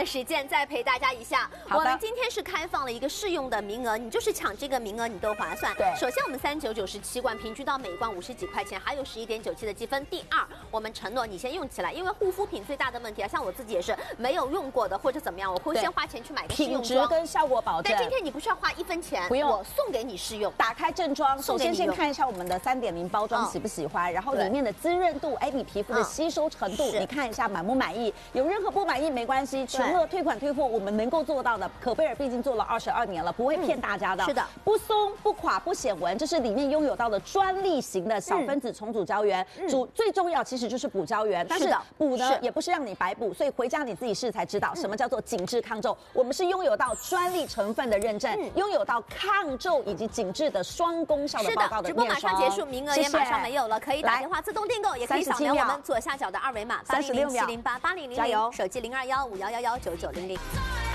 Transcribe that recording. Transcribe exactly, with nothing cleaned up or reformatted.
的时间再陪大家一下。我们今天是开放了一个试用的名额，你就是抢这个名额，你都划算。 对， 首先我们三九九十七罐，平均到每一罐五十几块钱，还有十一点九七的积分。第二，我们承诺你先用起来，因为护肤品最大的问题啊，像我自己也是没有用过的或者怎么样，我会先花钱去买个试用装， 品质跟效果保证。 但今天你不需要花一分钱， 不用， 我送给你试用。 打开正装，首先先看一下我们的三点零包装喜不喜欢，然后里面的滋润度，哎，你皮肤的吸收程度，你看一下满不满意？有任何不满意没关系，全额退款退货，我们能够做到的。可贝尔毕竟做了二十二年了，不会骗大家的。 是的， 不松不垮不显纹，这是里面拥有到的专利型的小分子重组胶原。主最重要其实就是补胶原，但是补呢也不是让你白补，所以回家你自己试才知道什么叫做紧致抗皱。我们是拥有到专利成分的认证，拥有到抗皱以及紧致的双功效的报告的面霜。 直播马上结束，名额也马上没有了，可以打电话自动订购，也可以扫描我们左下角的二维码八零零七零八八零零零，手机零二幺五幺幺幺九九零零。